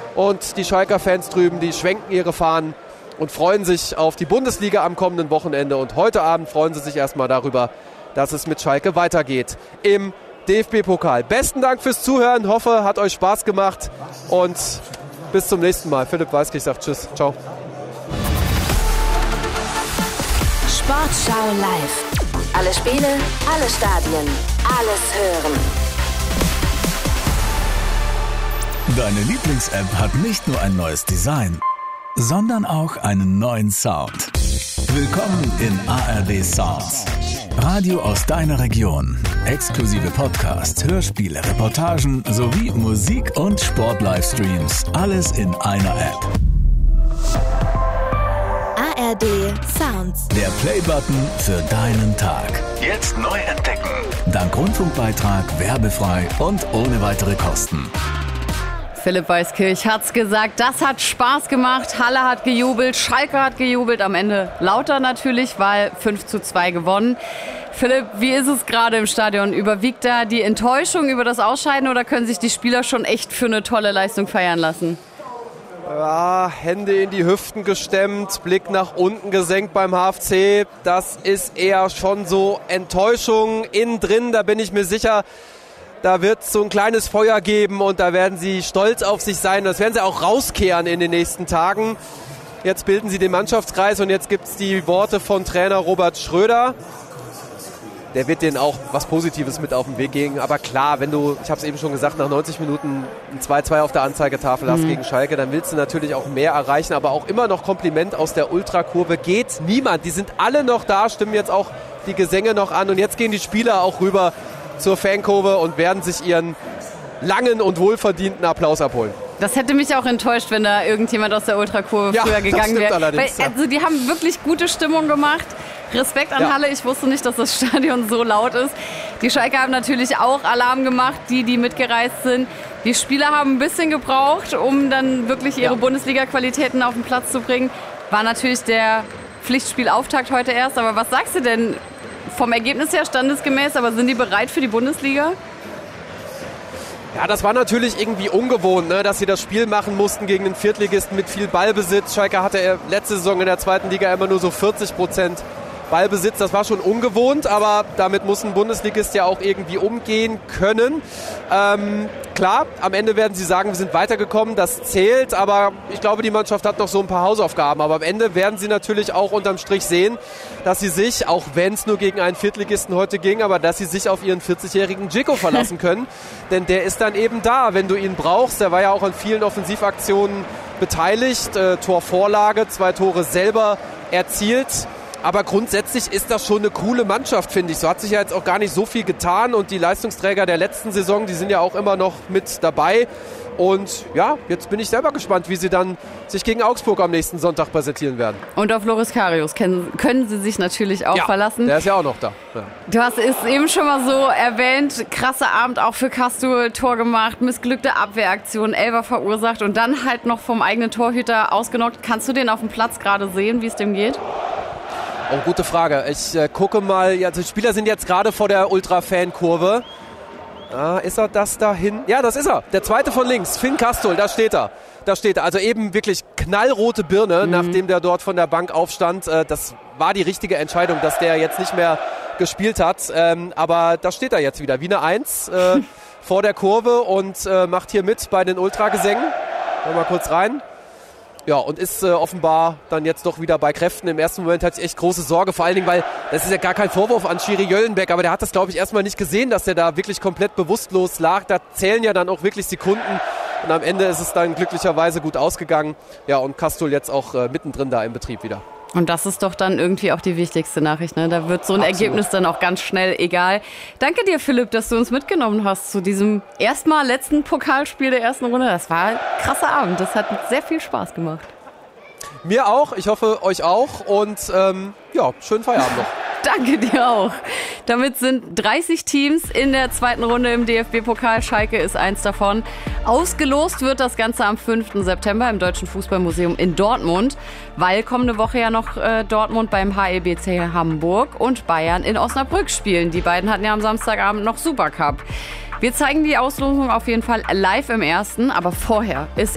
Und die Schalker Fans drüben, die schwenken ihre Fahnen und freuen sich auf die Bundesliga am kommenden Wochenende. Und heute Abend freuen sie sich erstmal darüber, dass es mit Schalke weitergeht im DFB-Pokal. Besten Dank fürs Zuhören. Hoffe, hat euch Spaß gemacht. Und bis zum nächsten Mal. Philipp Weiskirch sagt Tschüss. Ciao. Sportschau live. Alle Spiele, alle Stadien, alles hören. Deine Lieblings-App hat nicht nur ein neues Design, sondern auch einen neuen Sound. Willkommen in ARD Sounds. Radio aus deiner Region. Exklusive Podcasts, Hörspiele, Reportagen sowie Musik- und Sport-Livestreams. Alles in einer App. ARD Sounds. Der Play-Button für deinen Tag. Jetzt neu entdecken. Dank Rundfunkbeitrag, werbefrei und ohne weitere Kosten. Philipp Weiskirch hat's gesagt, das hat Spaß gemacht. Halle hat gejubelt, Schalke hat gejubelt. Am Ende lauter natürlich, weil 5:2 gewonnen. Philipp, wie ist es gerade im Stadion? Überwiegt da die Enttäuschung über das Ausscheiden oder können sich die Spieler schon echt für eine tolle Leistung feiern lassen? Ja, Hände in die Hüften gestemmt, Blick nach unten gesenkt beim HFC. Das ist eher schon so Enttäuschung innen drin, da bin ich mir sicher. Da wird es so ein kleines Feuer geben und da werden sie stolz auf sich sein. Das werden sie auch rauskehren in den nächsten Tagen. Jetzt bilden sie den Mannschaftskreis und jetzt gibt es die Worte von Trainer Robert Schröder. Der wird denen auch was Positives mit auf den Weg geben. Aber klar, wenn du, ich habe es eben schon gesagt, nach 90 Minuten ein 2:2 auf der Anzeigetafel hast gegen Schalke, dann willst du natürlich auch mehr erreichen. Aber auch immer noch Kompliment aus der Ultrakurve geht niemand. Die sind alle noch da, stimmen jetzt auch die Gesänge noch an. Und jetzt gehen die Spieler auch rüber zur Fankurve und werden sich ihren langen und wohlverdienten Applaus abholen. Das hätte mich auch enttäuscht, wenn da irgendjemand aus der Ultrakurve früher gegangen wäre. Also die haben wirklich gute Stimmung gemacht. Respekt an Halle. Ich wusste nicht, dass das Stadion so laut ist. Die Schalke haben natürlich auch Alarm gemacht, die mitgereist sind. Die Spieler haben ein bisschen gebraucht, um dann wirklich ihre Bundesliga-Qualitäten auf den Platz zu bringen. War natürlich der Pflichtspielauftakt heute erst. Aber was sagst du denn? Vom Ergebnis her standesgemäß, aber sind die bereit für die Bundesliga? Ja, das war natürlich irgendwie ungewohnt, ne, dass sie das Spiel machen mussten gegen den Viertligisten mit viel Ballbesitz. Schalke hatte letzte Saison in der zweiten Liga immer nur so 40% Ballbesitz. Das war schon ungewohnt, aber damit muss ein Bundesligist ja auch irgendwie umgehen können. Klar, am Ende werden sie sagen, wir sind weitergekommen, das zählt, aber ich glaube, die Mannschaft hat noch so ein paar Hausaufgaben. Aber am Ende werden sie natürlich auch unterm Strich sehen, dass sie sich, auch wenn es nur gegen einen Viertligisten heute ging, aber dass sie sich auf ihren 40-jährigen Djeko verlassen können. Denn der ist dann eben da, wenn du ihn brauchst. Der war ja auch an vielen Offensivaktionen beteiligt. Torvorlage, 2 Tore selber erzielt. Aber grundsätzlich ist das schon eine coole Mannschaft, finde ich. So hat sich ja jetzt auch gar nicht so viel getan und die Leistungsträger der letzten Saison, die sind ja auch immer noch mit dabei. Und ja, jetzt bin ich selber gespannt, wie sie dann sich gegen Augsburg am nächsten Sonntag präsentieren werden. Und auf Loris Karius können sie sich natürlich auch verlassen. Der ist ja auch noch da. Ja. Du hast es eben schon mal so erwähnt, krasser Abend auch für Castro, Tor gemacht, missglückte Abwehraktion, Elfer verursacht und dann halt noch vom eigenen Torhüter ausgenockt. Kannst du den auf dem Platz gerade sehen, wie es dem geht? Oh, gute Frage. Ich gucke mal, ja, die Spieler sind jetzt gerade vor der Ultra-Fan-Kurve. Ist er das da hin? Ja, das ist er. Der zweite von links, Finn Kastl, da steht er. Also eben wirklich knallrote Birne, nachdem der dort von der Bank aufstand. Das war die richtige Entscheidung, dass der jetzt nicht mehr gespielt hat. Aber da steht er jetzt wieder, wie eine 1 vor der Kurve und macht hier mit bei den Ultragesängen. Mal kurz rein. Ja, und ist offenbar dann jetzt doch wieder bei Kräften. Im ersten Moment hatte ich echt große Sorge, vor allen Dingen, weil das ist ja gar kein Vorwurf an Schiri Jöllenbeck, aber der hat das, glaube ich, erstmal nicht gesehen, dass der da wirklich komplett bewusstlos lag. Da zählen ja dann auch wirklich Sekunden und am Ende ist es dann glücklicherweise gut ausgegangen. Ja, und Castl jetzt auch mittendrin da im Betrieb wieder. Und das ist doch dann irgendwie auch die wichtigste Nachricht, ne? Da wird so ein Ergebnis dann auch ganz schnell egal. Danke dir, Philipp, dass du uns mitgenommen hast zu diesem letzten Pokalspiel der ersten Runde. Das war ein krasser Abend. Das hat sehr viel Spaß gemacht. Mir auch. Ich hoffe, euch auch. Und schönen Feierabend noch. Danke dir auch. Damit sind 30 Teams in der zweiten Runde im DFB-Pokal. Schalke ist eins davon. Ausgelost wird das Ganze am 5. September im Deutschen Fußballmuseum in Dortmund, weil kommende Woche ja noch Dortmund beim HEBC Hamburg und Bayern in Osnabrück spielen. Die beiden hatten ja am Samstagabend noch Supercup. Wir zeigen die Auslosung auf jeden Fall live im Ersten, aber vorher ist